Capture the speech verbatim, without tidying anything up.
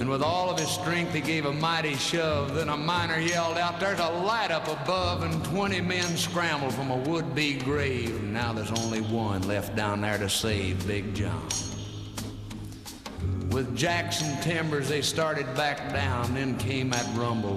And with all of his strength, he gave a mighty shove. Then a miner yelled out, "There's a light up above," and twenty men scrambled from a would-be grave. Now there's only one left down there to save Big John. With Jackson timbers, they started back down. Then came that rumble.